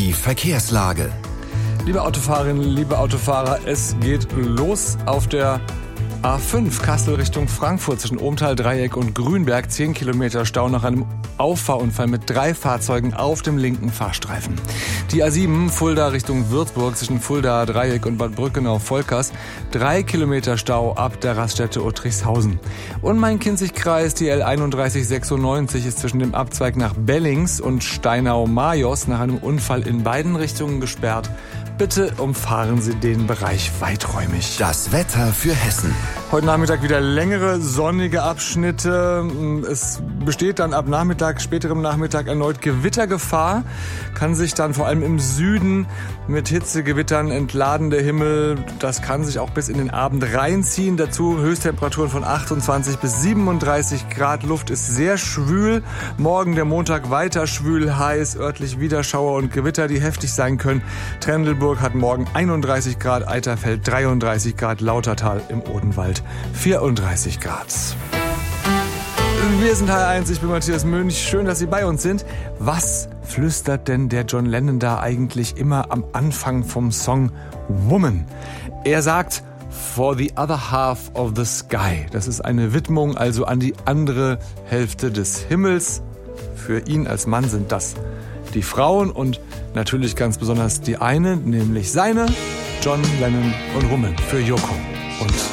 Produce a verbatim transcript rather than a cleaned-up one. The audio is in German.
Die Verkehrslage. Liebe Autofahrerinnen, liebe Autofahrer, es geht los auf der A fünf Kassel Richtung Frankfurt zwischen Ohmtal, Dreieck und Grünberg. zehn Kilometer Stau nach einem Auffahrunfall mit drei Fahrzeugen auf dem linken Fahrstreifen. Die A sieben Fulda Richtung Würzburg zwischen Fulda, Dreieck und Bad Brückenau-Volkers. drei Kilometer Stau ab der Raststätte Uttrichshausen. Und Main-Kinzig-Kreis, die L einunddreißig sechsundneunzig ist zwischen dem Abzweig nach Bellings und Steinau-Majos nach einem Unfall in beiden Richtungen gesperrt. Bitte umfahren Sie den Bereich weiträumig. Das Wetter für Hessen. Heute Nachmittag wieder längere sonnige Abschnitte. Es besteht dann ab Nachmittag, späterem Nachmittag erneut Gewittergefahr. Kann sich dann vor allem im Süden mit Hitzegewittern entladen der Himmel. Das kann sich auch bis in den Abend reinziehen. Dazu Höchsttemperaturen von achtundzwanzig bis siebenunddreißig Grad. Luft ist sehr schwül. Morgen der Montag weiter schwül, heiß, örtlich wieder Schauer und Gewitter, die heftig sein können. Trendelburg hat morgen einunddreißig Grad, Eiterfeld dreiunddreißig Grad, Lautertal im Odenwald vierunddreißig Grad. Wir sind H R eins, ich bin Matthias Mönch. Schön, dass Sie bei uns sind. Was flüstert denn der John Lennon da eigentlich immer am Anfang vom Song Woman? Er sagt, for the other half of the sky. Das ist eine Widmung also an die andere Hälfte des Himmels. Für ihn als Mann sind das die Frauen und natürlich ganz besonders die eine, nämlich seine, John Lennon und Woman für Yoko und